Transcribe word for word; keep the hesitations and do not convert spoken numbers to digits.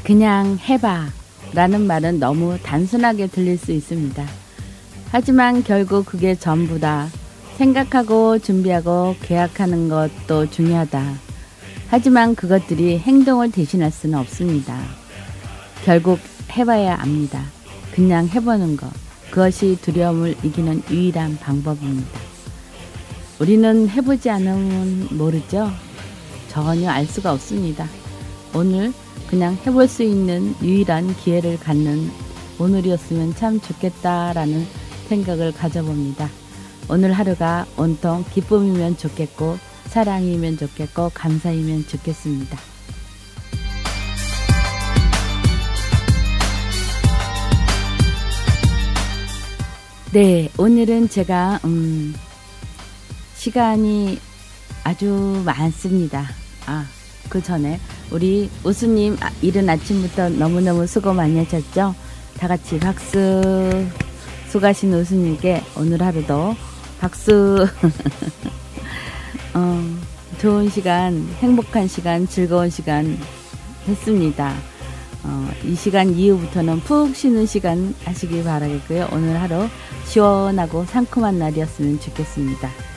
그냥 해봐 라는 말은 너무 단순하게 들릴 수 있습니다. 하지만 결국 그게 전부다. 생각하고 준비하고 계약하는 것도 중요하다. 하지만 그것들이 행동을 대신할 수는 없습니다. 결국 해봐야 압니다. 그냥 해보는 것. 그것이 두려움을 이기는 유일한 방법입니다. 우리는 해보지 않으면 모르죠? 전혀 알 수가 없습니다. 오늘 그냥 해볼 수 있는 유일한 기회를 갖는 오늘이었으면 참 좋겠다라는 생각을 가져봅니다. 오늘 하루가 온통 기쁨이면 좋겠고 사랑이면 좋겠고 감사이면 좋겠습니다. 네, 오늘은 제가 음, 시간이 아주 많습니다. 아, 그 전에 우리 우수님 아, 이른 아침부터 너무너무 수고 많이 하셨죠? 다 같이 박수. 수고하신 우수님께 오늘 하루도 박수. 어, 좋은 시간, 행복한 시간, 즐거운 시간 했습니다. 어, 이 시간 이후부터는 푹 쉬는 시간 하시길 바라겠고요. 오늘 하루 시원하고 상큼한 날이었으면 좋겠습니다.